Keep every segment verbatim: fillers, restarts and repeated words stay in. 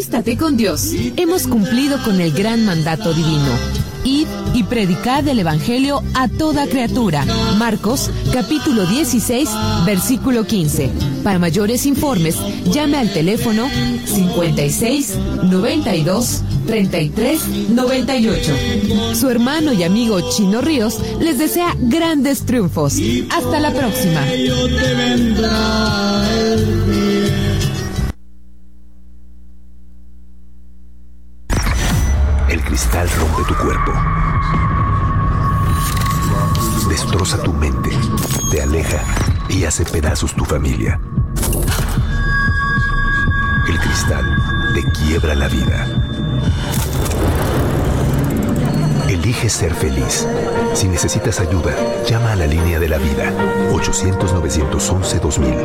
Acuéstate con Dios. Hemos cumplido con el gran mandato divino. Id y predicad el Evangelio a toda criatura. Marcos, capítulo dieciséis, versículo quince. Para mayores informes, llame al teléfono cincuenta y seis, noventa y dos, treinta y tres, noventa y ocho. Su hermano y amigo Chino Ríos les desea grandes triunfos. Hasta la próxima. El cristal rompe tu cuerpo, destroza tu mente, te aleja y hace pedazos tu familia. El cristal te quiebra la vida. Elige ser feliz. Si necesitas ayuda, llama a la línea de la vida, ochocientos, novecientos once, dos mil.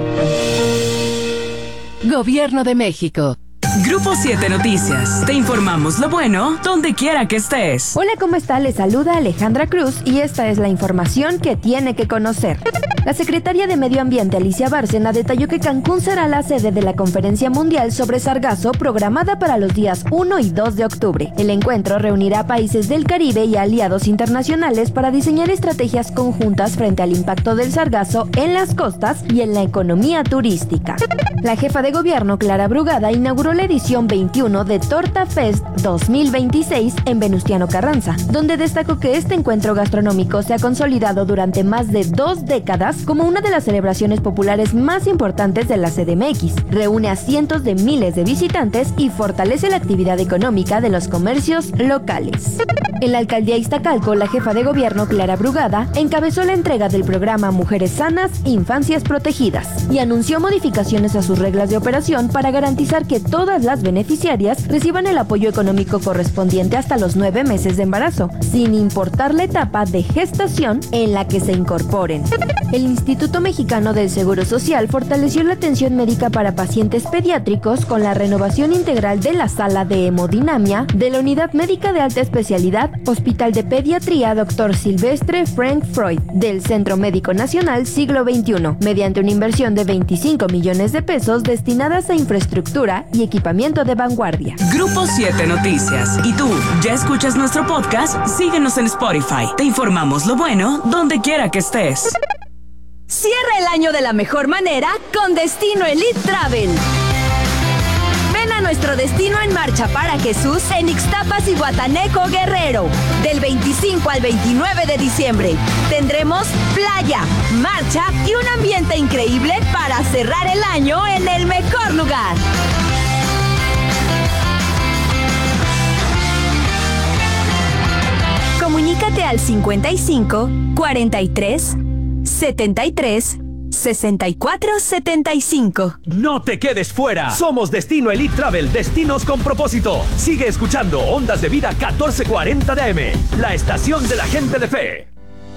Gobierno de México. Grupo siete Noticias. Te informamos lo bueno donde quiera que estés. Hola, ¿cómo está? Les saluda Alejandra Cruz y esta es la información que tiene que conocer. La secretaria de Medio Ambiente, Alicia Bárcena, detalló que Cancún será la sede de la Conferencia Mundial sobre Sargazo programada para los días uno y dos de octubre. El encuentro reunirá a países del Caribe y aliados internacionales para diseñar estrategias conjuntas frente al impacto del sargazo en las costas y en la economía turística. La jefa de gobierno, Clara Brugada, inauguró la edición veintiuno de Torta Fest dos mil veintiséis en Venustiano Carranza, donde destacó que este encuentro gastronómico se ha consolidado durante más de dos décadas como una de las celebraciones populares más importantes de la C D M X. Reúne a cientos de miles de visitantes y fortalece la actividad económica de los comercios locales. En la alcaldía Iztacalco, la jefa de gobierno, Clara Brugada, encabezó la entrega del programa Mujeres Sanas, Infancias Protegidas y anunció modificaciones a sus reglas de operación para garantizar que todas las beneficiarias reciban el apoyo económico correspondiente hasta los nueve meses de embarazo, sin importar la etapa de gestación en la que se incorporen. El Instituto Mexicano del Seguro Social fortaleció la atención médica para pacientes pediátricos con la renovación integral de la sala de hemodinamia de la Unidad Médica de Alta Especialidad Hospital de Pediatría doctor Silvestre Frank Freud del Centro Médico Nacional Siglo veintiuno, mediante una inversión de veinticinco millones de pesos destinadas a infraestructura y equipamiento de vanguardia. Grupo siete Noticias. ¿Y tú, ya escuchas nuestro podcast? Síguenos en Spotify. Te informamos lo bueno donde quiera que estés. Cierra el año de la mejor manera con Destino Elite Travel. Ven a nuestro Destino en Marcha para Jesús en Ixtapas y Guataneco, Guerrero. Del veinticinco al veintinueve de diciembre. Tendremos playa, marcha y un ambiente increíble para cerrar el año en el mejor lugar. Comunícate al cincuenta y cinco, cuarenta y tres, setenta y tres, sesenta y cuatro, setenta y cinco. No te quedes fuera. Somos Destino Elite Travel, destinos con propósito. Sigue escuchando Ondas de Vida catorce cuarenta de A M, la estación de la gente de fe.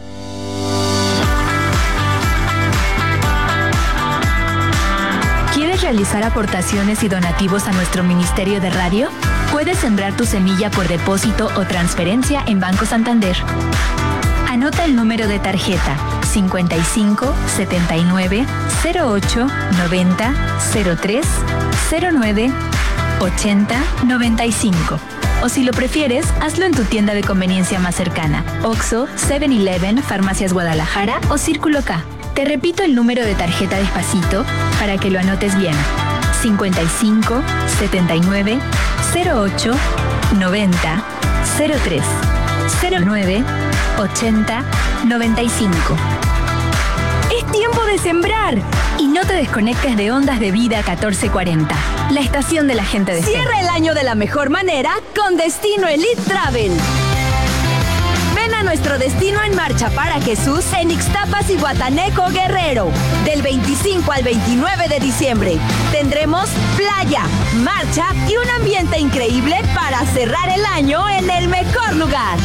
¿Quieres realizar aportaciones y donativos a nuestro Ministerio de Radio? Puedes sembrar tu semilla por depósito o transferencia en Banco Santander. Anota el número de tarjeta cincuenta y cinco, setenta y nueve, cero ocho, noventa, cero tres, cero nueve, ochenta, noventa y cinco. O si lo prefieres, hazlo en tu tienda de conveniencia más cercana, Oxxo, seven eleven, Farmacias Guadalajara o Círculo K. Te repito el número de tarjeta despacito para que lo anotes bien. cincuenta y cinco, setenta y nueve, cero ocho, noventa, cero tres, cero nueve, ochenta, noventa y cinco. ¡Es tiempo de sembrar! Y no te desconectes de Ondas de Vida catorce cuarenta, la estación de la gente de fe. Cierra el año de la mejor manera con Destino Elite Travel. Ven a nuestro Destino en Marcha para Jesús en Ixtapas y Guataneco, Guerrero. Del veinticinco al veintinueve de diciembre. Tendremos playa, marcha y un ambiente increíble para cerrar el año en el mejor lugar.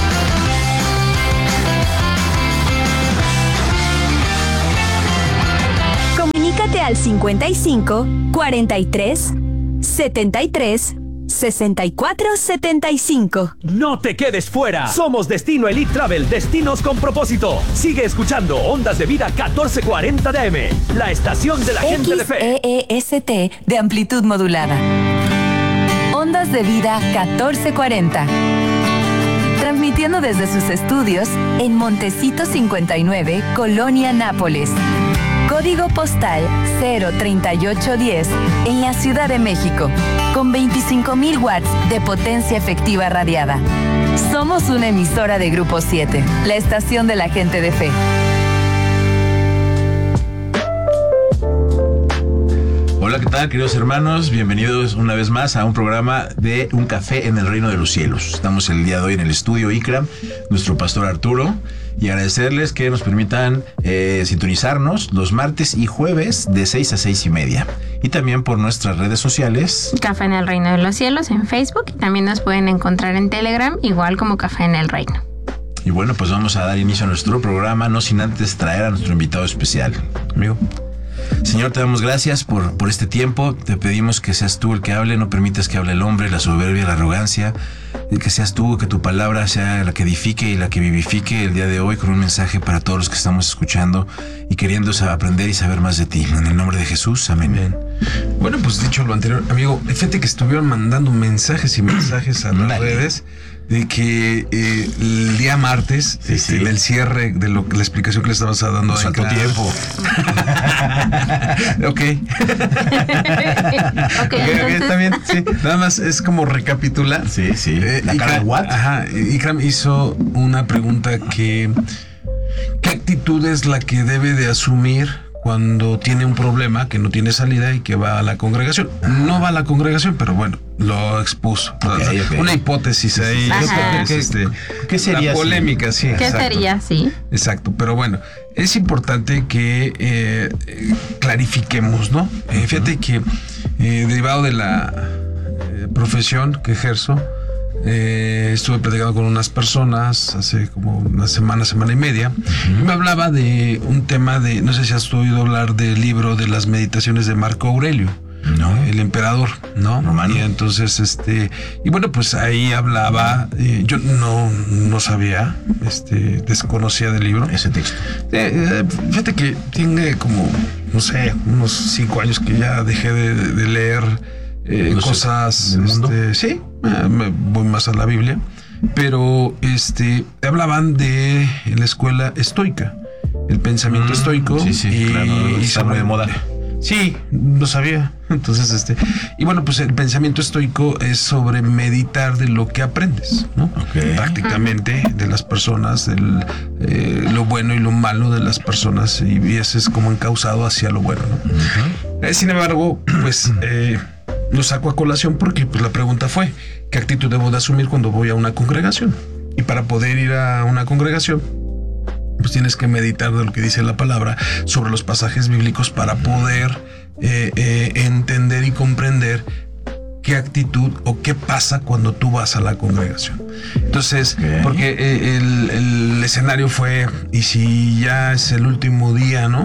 Comunícate al cincuenta y cinco, cuarenta y tres, setenta y tres, sesenta y cuatro, setenta y cinco. No te quedes fuera. Somos Destino Elite Travel, destinos con propósito. Sigue escuchando Ondas de Vida catorce cuarenta de A M, la estación de la gente de fe. X E E S T de amplitud modulada. Ondas Ondas de Vida catorce cuarenta. Transmitiendo desde sus estudios en Montecito cincuenta y nueve, Colonia Nápoles. Código postal cero treinta y ocho diez en la Ciudad de México, con veinticinco mil watts de potencia efectiva radiada. Somos una emisora de Grupo siete, la estación de la gente de fe. Hola, ¿qué tal, queridos hermanos? Bienvenidos una vez más a un programa de Un Café en el Reino de los Cielos. Estamos el día de hoy en el estudio ICRAM, nuestro pastor Arturo, y agradecerles que nos permitan eh, sintonizarnos los martes y jueves de seis a seis y media. Y también por nuestras redes sociales. Café en el Reino de los Cielos en Facebook, y también nos pueden encontrar en Telegram, igual como Café en el Reino. Y bueno, pues vamos a dar inicio a nuestro programa, no sin antes traer a nuestro invitado especial. Amigo. Señor, te damos gracias por, por este tiempo. Te pedimos que seas tú el que hable, no permitas que hable el hombre, la soberbia, la arrogancia. Que seas tú, que tu palabra sea la que edifique y la que vivifique el día de hoy con un mensaje para todos los que estamos escuchando y queriendo aprender y saber más de ti. En el nombre de Jesús, amén. Amén. Bueno, pues dicho lo anterior, amigo, fíjate que estuvieron mandando mensajes y mensajes a las Dale. redes de que eh, el día martes, sí, este, sí. el cierre de lo la explicación que le estabas dando. Nos faltó tiempo. ok. okay, okay está bien. Sí. Nada más es como recapitular. Sí, sí. Eh, la cara de what? Ajá. Ikram hizo una pregunta que ¿qué actitud es la que debe de asumir cuando tiene un problema que no tiene salida y que va a la congregación? No va a la congregación, pero bueno, lo expuso. Okay, okay. Una hipótesis ahí. Ajá. ¿Qué, este, ¿Qué sería? La polémica, así? sí. ¿Qué exacto. sería? Sí. Exacto, pero bueno, es importante que eh, clarifiquemos, ¿no? Uh-huh. Eh, fíjate que eh, derivado de la eh, profesión que ejerzo, Eh, estuve platicando con unas personas hace como una semana, semana y media, uh-huh. y me hablaba de un tema de, no sé si has oído hablar del libro de las meditaciones de Marco Aurelio, no. el emperador, ¿no? Romano. Y entonces, este, y bueno, pues ahí hablaba, eh, yo no, no sabía, este, desconocía del libro. Ese texto. Eh, eh, fíjate que tiene como, no sé, unos cinco años que ya dejé de, de leer Eh, cosas del mundo. Este, sí, eh, me voy más a la Biblia, pero este hablaban de la escuela estoica, el pensamiento mm, estoico. Sí, sí, y, claro, y está muy de moda. Sí, lo sabía. Entonces, este, y bueno, pues el pensamiento estoico es sobre meditar de lo que aprendes, ¿no? Okay. Prácticamente de las personas, del, eh, lo bueno y lo malo de las personas, y, y ese es como encauzado hacia lo bueno, ¿no? Uh-huh. Eh, sin embargo, pues eh, lo saco a colación porque pues la pregunta fue, ¿qué actitud debo de asumir cuando voy a una congregación? Y para poder ir a una congregación, pues tienes que meditar de lo que dice la palabra sobre los pasajes bíblicos para poder eh, eh, entender y comprender qué actitud o qué pasa cuando tú vas a la congregación. Entonces, okay. porque eh, el, el escenario fue, y si ya es el último día, ¿no?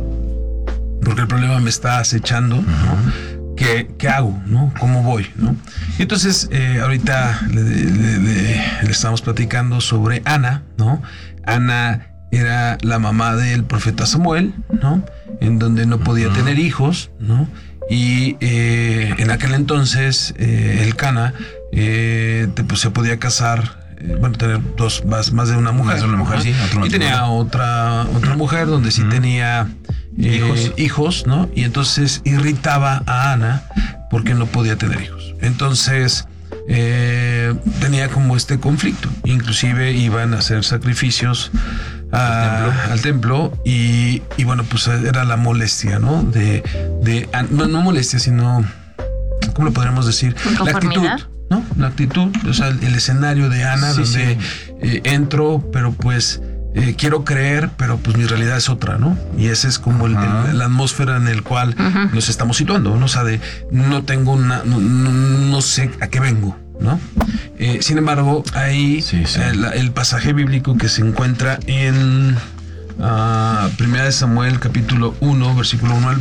Porque el problema me está acechando, uh-huh. ¿no? ¿Qué, ¿Qué hago? ¿No? ¿Cómo voy? ¿No? Y entonces, eh, ahorita le, le, le, le estamos platicando sobre Ana, ¿no? Ana era la mamá del profeta Samuel, ¿no? En donde no podía uh-huh. tener hijos, ¿no? Y eh, en aquel entonces, eh, Elcana eh, pues, se podía casar, eh, bueno, tener dos, más, más de una mujer. Más de una mujer, ¿no? Sí. Otro y tenía otra, otra mujer donde sí uh-huh. tenía eh, hijos. hijos, ¿no? Y entonces irritaba a Ana porque no podía tener hijos. Entonces eh, tenía como este conflicto. Inclusive iban a hacer sacrificios A, al templo y, y bueno, pues era la molestia, ¿no? De, de no, no molestia, sino, ¿cómo lo podríamos decir? La actitud, ¿no? La actitud, o sea, el, el escenario de Ana, sí, donde sí. Eh, entro, pero pues eh, quiero creer, pero pues mi realidad es otra, ¿no? Y ese es como el, el, la atmósfera en el cual uh-huh. nos estamos situando, ¿no? O sea, de no tengo una, no, no, no sé a qué vengo, ¿no? Eh, sin embargo, ahí sí, sí. El, el pasaje bíblico que se encuentra en uh, Primera de Samuel, capítulo uno, versículo uno al